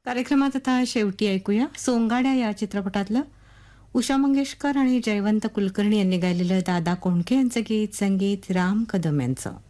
कार्यक्रमात आता शेवटी ऐकूया सोंगाड्या या चित्रपटातलं उषा मंगेशकर आणि जयवंत कुलकर्णी यांनी गायलेलं दादा कोंडके यांचं गीत, संगीत राम कदम यांचं.